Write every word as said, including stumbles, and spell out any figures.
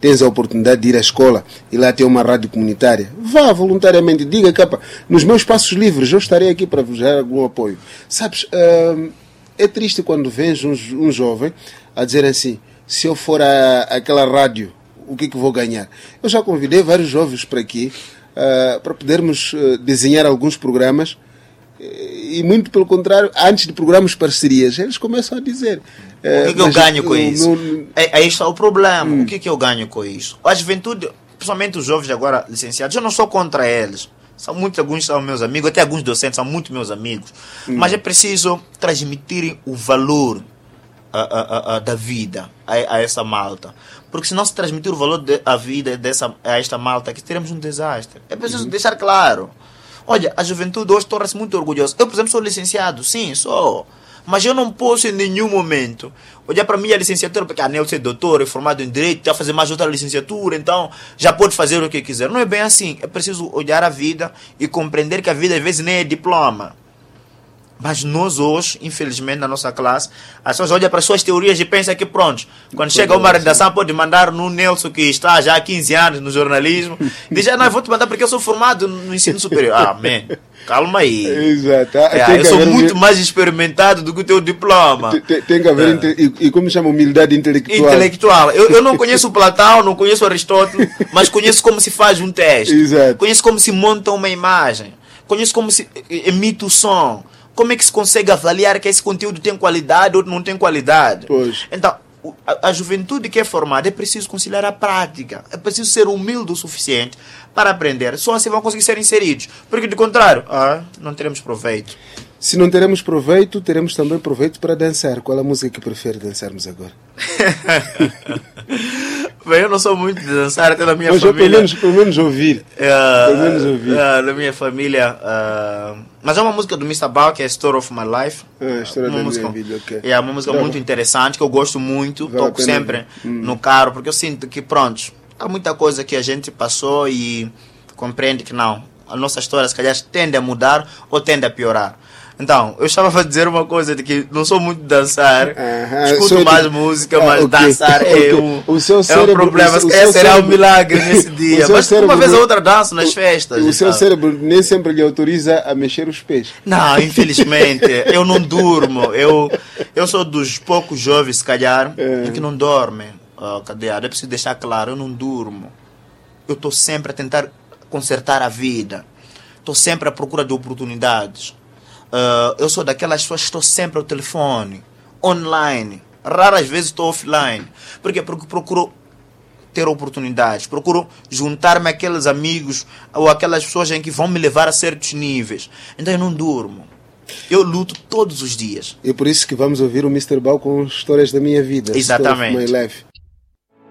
tens a oportunidade de ir à escola e lá tem uma rádio comunitária, vá voluntariamente, diga, capa, nos meus espaços livres eu estarei aqui para vos dar algum apoio. Sabes, uh, é triste quando vens um, um jovem a dizer assim, se eu for a, àquela rádio, o que é que vou ganhar? Eu já convidei vários jovens para aqui, uh, para podermos uh, desenhar alguns programas, e muito pelo contrário, antes de programas parcerias, eles começam a dizer... O que é que eu ganho com isso? No... Aí está o problema. Hum. O que é que eu ganho com isso? A juventude, principalmente os jovens agora licenciados, eu não sou contra eles. São muitos, alguns são meus amigos, até alguns docentes são muito meus amigos. Hum. Mas é preciso transmitir o valor a, a, a, da vida a, a essa malta. Porque se não se transmitir o valor da vida dessa, a esta malta, que teremos um desastre. É preciso uhum. deixar claro. Olha, a juventude hoje torna-se muito orgulhosa. Eu, por exemplo, sou licenciado. Sim, sou. Mas eu não posso em nenhum momento olhar para a minha licenciatura, porque a Nelson é doutor, é formado em Direito, já fazer mais outra licenciatura, então já pode fazer o que quiser. Não é bem assim. É preciso olhar a vida e compreender que a vida às vezes nem é diploma. Mas nós hoje, infelizmente, na nossa classe, as pessoas olham para as suas teorias e pensam que pronto, quando chega uma redação pode mandar no Nelson que está já há quinze anos no jornalismo, diz, ah, não, eu vou te mandar porque eu sou formado no ensino superior. Ah, man, calma aí. Exato. É, eu sou muito mais experimentado do que o teu diploma. Tem, tem que haver, é. e, e como chama, humildade intelectual. Intelectual. Eu, eu não conheço Platão, não conheço Aristóteles, mas conheço como se faz um texto. Exato. Conheço como se monta uma imagem. Conheço como se emite o som. Como é que se consegue avaliar que esse conteúdo tem qualidade ou não tem qualidade? Pois. Então, a, a juventude que é formada é preciso conciliar a prática. É preciso ser humilde o suficiente para aprender. Só assim vão conseguir ser inseridos. Porque, de contrário, ah, não teremos proveito. Se não teremos proveito, teremos também proveito para dançar. Qual é a música que prefere dançarmos agora? Bem, eu não sou muito de dançar, até na minha mas família. Mas pelo menos, pelo menos ouvir. Uh, pelo menos ouvir. Uh, na minha família. Uh, mas é uma música do mister Bao, que é Story of My Life. Ah, a história uma da música, minha vida, ok. É uma música Tá muito bom. interessante, que eu gosto muito. Vale Toco sempre hum. no carro, porque eu sinto que, pronto, há muita coisa que a gente passou e compreende que não. A nossa história, se calhar, tende a mudar ou tende a piorar. Então, eu estava a dizer uma coisa de que não sou muito de dançar, uh-huh. escuto Sou mais de... música, ah, mas okay. dançar okay. é, um, o seu é cérebro, um problema. Se calhar será cérebro... um milagre nesse dia. Mas cérebro... uma vez ou outra danço nas festas. O, o seu cérebro nem sempre lhe autoriza a mexer os pés. Não, infelizmente. eu não durmo. Eu, eu sou dos poucos jovens, se calhar, uh-huh. que não dormem. Uh, cadeado. É preciso deixar claro, eu não durmo. Eu estou sempre a tentar consertar a vida. Estou sempre à procura de oportunidades. Uh, eu sou daquelas pessoas que estou sempre ao telefone, online. Raras vezes estou offline. Por quê? Porque procuro ter oportunidades. Procuro juntar-me àqueles amigos ou àquelas pessoas em que vão me levar a certos níveis. Então eu não durmo. Eu luto todos os dias. É por isso que vamos ouvir o mister Bao com histórias da minha vida. Exatamente. Story of my life.